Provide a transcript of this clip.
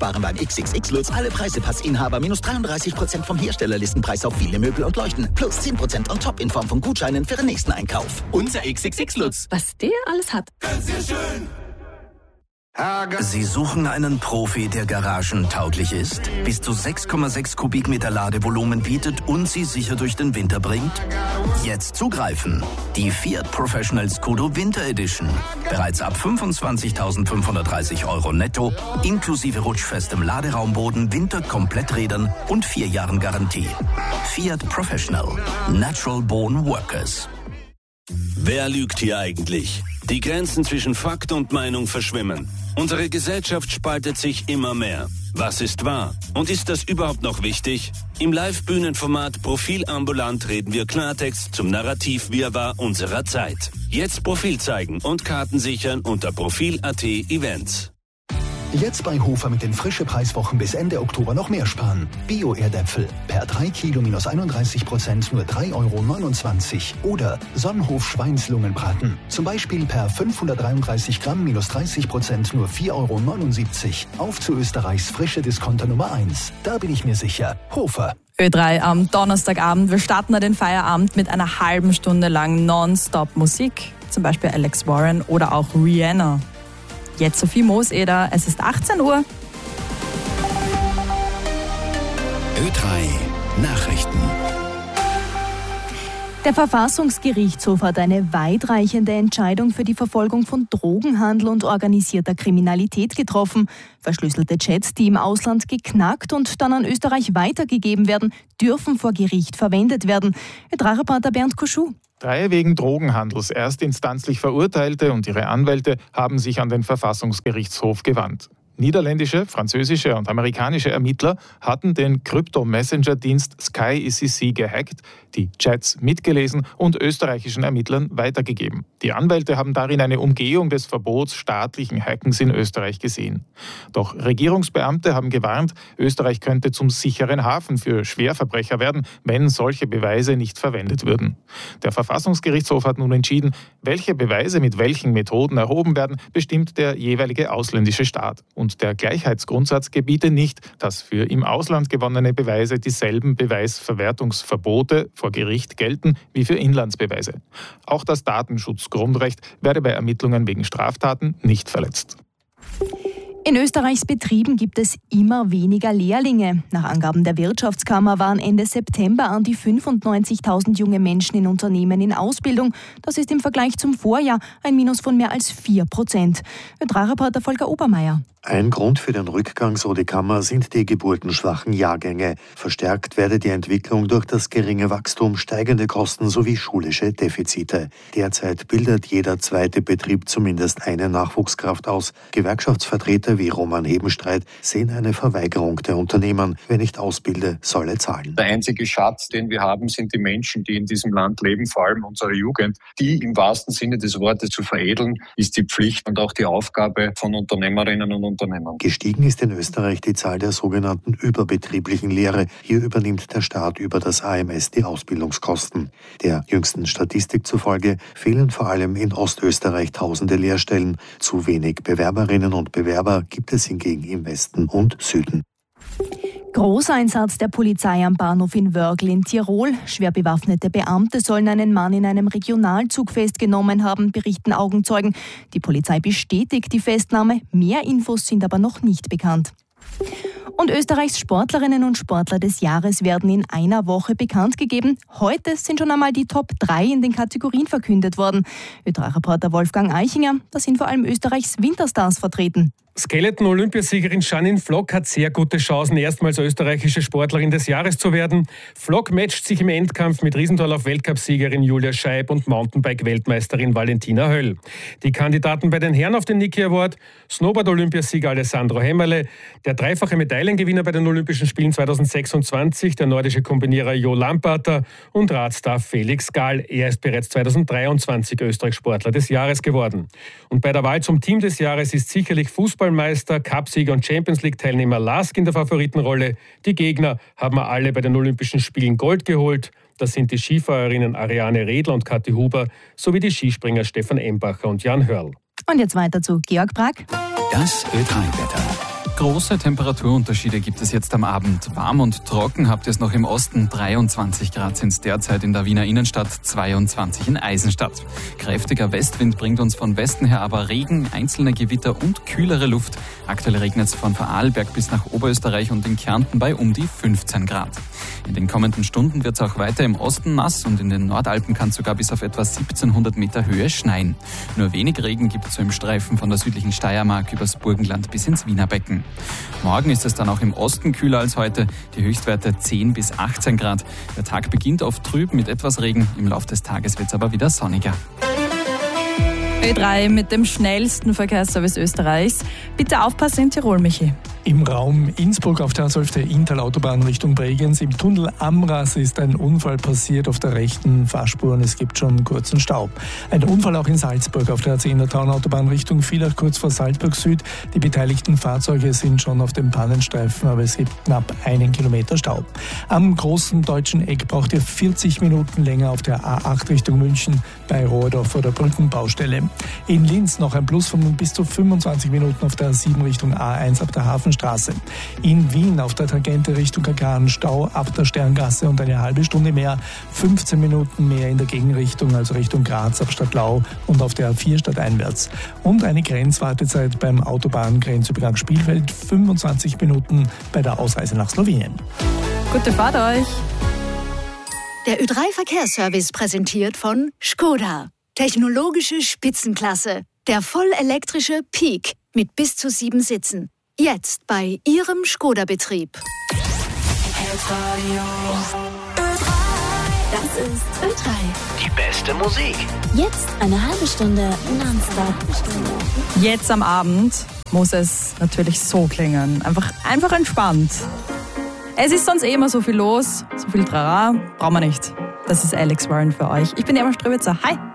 sparen beim XXX Lutz alle Preisepassinhaber minus 33% vom Herstellerlistenpreis auf viele Möbel und Leuchten. Plus 10% on top in Form von Gutscheinen für den nächsten Einkauf. Unser XXX Lutz. Was der alles hat. Ganz hier schön. Sie suchen einen Profi, der garagentauglich ist, bis zu 6,6 Kubikmeter Ladevolumen bietet und Sie sicher durch den Winter bringt? Jetzt zugreifen! Die Fiat Professional Scudo Winter Edition. Bereits ab 25.530 € netto, inklusive rutschfestem Laderaumboden, Winterkompletträdern und 4 Jahren Garantie. Fiat Professional. Natural Born Workers. Wer lügt hier eigentlich? Die Grenzen zwischen Fakt und Meinung verschwimmen. Unsere Gesellschaft spaltet sich immer mehr. Was ist wahr? Und ist das überhaupt noch wichtig? Im Live-Bühnenformat Profil ambulant reden wir Klartext zum Narrativ-Wirrwarr unserer Zeit. Jetzt Profil zeigen und Karten sichern unter Profil.at Events. Jetzt bei Hofer mit den Frische-Preiswochen bis Ende Oktober noch mehr sparen. Bio-Erdäpfel per 3 Kilo minus 31% nur 3,29 € Oder Sonnenhof-Schweinslungenbraten. Zum Beispiel per 533 Gramm minus 30% nur 4,79 €. Auf zu Österreichs frische Discounter Nummer 1. Da bin ich mir sicher. Hofer. Ö3 am Donnerstagabend. Wir starten den Feierabend mit einer halben Stunde lang Non-Stop-Musik. Zum Beispiel Alex Warren oder auch Rihanna. Jetzt Sophie Mooseder, es ist 18 Uhr. Ö3 Nachrichten. Der Verfassungsgerichtshof hat eine weitreichende Entscheidung für die Verfolgung von Drogenhandel und organisierter Kriminalität getroffen. Verschlüsselte Chats, die im Ausland geknackt und dann an Österreich weitergegeben werden, dürfen vor Gericht verwendet werden. Ö3-Reporter Bernd Kuschuh. 3 wegen Drogenhandels erstinstanzlich Verurteilte und ihre Anwälte haben sich an den Verfassungsgerichtshof gewandt. Niederländische, französische und amerikanische Ermittler hatten den Krypto-Messenger-Dienst Sky ICC gehackt, die Chats mitgelesen und österreichischen Ermittlern weitergegeben. Die Anwälte haben darin eine Umgehung des Verbots staatlichen Hackens in Österreich gesehen. Doch Regierungsbeamte haben gewarnt, Österreich könnte zum sicheren Hafen für Schwerverbrecher werden, wenn solche Beweise nicht verwendet würden. Der Verfassungsgerichtshof hat nun entschieden, welche Beweise mit welchen Methoden erhoben werden, bestimmt der jeweilige ausländische Staat. Und der Gleichheitsgrundsatz gebiete nicht, dass für im Ausland gewonnene Beweise dieselben Beweisverwertungsverbote vor Gericht gelten wie für Inlandsbeweise. Auch das Datenschutzgrundrecht werde bei Ermittlungen wegen Straftaten nicht verletzt. In Österreichs Betrieben gibt es immer weniger Lehrlinge. Nach Angaben der Wirtschaftskammer waren Ende September an die 95.000 junge Menschen in Unternehmen in Ausbildung. Das ist im Vergleich zum Vorjahr ein Minus von mehr als 4%. Ö3-Reporter Volker Obermeier. Ein Grund für den Rückgang, so die Kammer, sind die geburtenschwachen Jahrgänge. Verstärkt werde die Entwicklung durch das geringe Wachstum, steigende Kosten sowie schulische Defizite. Derzeit bildet jeder zweite Betrieb zumindest eine Nachwuchskraft aus. Gewerkschaftsvertreter wie Roman Hebenstreit sehen eine Verweigerung der Unternehmen. Wer nicht ausbilde, solle zahlen. Der einzige Schatz, den wir haben, sind die Menschen, die in diesem Land leben, vor allem unsere Jugend. Die im wahrsten Sinne des Wortes zu veredeln, ist die Pflicht und auch die Aufgabe von Unternehmerinnen und Unternehmern. Gestiegen ist in Österreich die Zahl der sogenannten überbetrieblichen Lehre. Hier übernimmt der Staat über das AMS die Ausbildungskosten. Der jüngsten Statistik zufolge fehlen vor allem in Ostösterreich tausende Lehrstellen. Zu wenig Bewerberinnen und Bewerber gibt es hingegen im Westen und Süden. Großeinsatz der Polizei am Bahnhof in Wörgl in Tirol. Schwer bewaffnete Beamte sollen einen Mann in einem Regionalzug festgenommen haben, berichten Augenzeugen. Die Polizei bestätigt die Festnahme. Mehr Infos sind aber noch nicht bekannt. Und Österreichs Sportlerinnen und Sportler des Jahres werden in einer Woche bekannt gegeben. Heute sind schon einmal die Top 3 in den Kategorien verkündet worden. Ö3-Reporter Wolfgang Eichinger, da sind vor allem Österreichs Winterstars vertreten. Skeleton-Olympiasiegerin Janine Flock hat sehr gute Chancen, erstmals österreichische Sportlerin des Jahres zu werden. Flock matcht sich im Endkampf mit Riesentorlauf-Weltcupsiegerin Julia Scheib und Mountainbike-Weltmeisterin Valentina Höll. Die Kandidaten bei den Herren auf den Niki Award: Snowboard-Olympiasieger Alessandro Hemmerle, der dreifache Medaillengewinner bei den Olympischen Spielen 2026, der nordische Kombinierer Jo Lamparter und Radstar Felix Gall. Er ist bereits 2023 Österreichs Sportler des Jahres geworden. Und bei der Wahl zum Team des Jahres ist sicherlich Fußballmeister, Cupsieger und Champions-League-Teilnehmer LASK in der Favoritenrolle. Die Gegner haben alle bei den Olympischen Spielen Gold geholt. Das sind die Skifahrerinnen Ariane Redler und Kathi Huber sowie die Skispringer Stefan Embacher und Jan Hörl. Und jetzt weiter zu Georg Brack. Das Ö3-Wetter. Große Temperaturunterschiede gibt es jetzt am Abend. Warm und trocken habt ihr es noch im Osten. 23 Grad sind es derzeit in der Wiener Innenstadt, 22 in Eisenstadt. Kräftiger Westwind bringt uns von Westen her aber Regen, einzelne Gewitter und kühlere Luft. Aktuell regnet es von Vorarlberg bis nach Oberösterreich und in Kärnten bei um die 15 Grad. In den kommenden Stunden wird es auch weiter im Osten nass und in den Nordalpen kann es sogar bis auf etwa 1700 Meter Höhe schneien. Nur wenig Regen gibt es so im Streifen von der südlichen Steiermark übers Burgenland bis ins Wiener Becken. Morgen ist es dann auch im Osten kühler als heute, die Höchstwerte 10 bis 18 Grad. Der Tag beginnt oft trüb mit etwas Regen, im Laufe des Tages wird es aber wieder sonniger. Ö3 mit dem schnellsten Verkehrsservice Österreichs. Bitte aufpassen in Tirol, Michi. Im Raum Innsbruck auf der A12 der Inntal-Autobahn Richtung Bregenz im Tunnel Amras ist ein Unfall passiert auf der rechten Fahrspur und es gibt schon kurzen Staub. Ein Unfall auch in Salzburg auf der A10 der Taunautobahn Richtung Villach kurz vor Salzburg Süd. Die beteiligten Fahrzeuge sind schon auf dem Pannenstreifen, aber es gibt knapp 1 Kilometer Staub. Am großen deutschen Eck braucht ihr 40 Minuten länger auf der A8 Richtung München bei Rohrdorf vor der Brückenbaustelle. In Linz noch ein Plus von bis zu 25 Minuten auf der A7 Richtung A1 ab der Hafenstraße. In Wien auf der Tangente Richtung Kagan Stau ab der Sterngasse und eine halbe Stunde mehr, 15 Minuten mehr in der Gegenrichtung, also Richtung Graz ab Stadtlau und auf der A4 stadteinwärts. Und eine Grenzwartezeit beim Autobahngrenzübergang Spielfeld, 25 Minuten bei der Ausreise nach Slowenien. Gute Fahrt euch! Der Ö3 Verkehrsservice präsentiert von Škoda. Technologische Spitzenklasse. Der vollelektrische Peak mit bis zu 7 Sitzen. Jetzt bei Ihrem Škoda-Betrieb. Das ist Ö3. Die beste Musik. Jetzt eine halbe Stunde nonstop. Jetzt am Abend muss es natürlich so klingen. Einfach entspannt. Es ist sonst immer so viel los, so viel Trara. Brauchen wir nicht. Das ist Alex Warren für euch. Ich bin Emma Ströbitzer. Hi!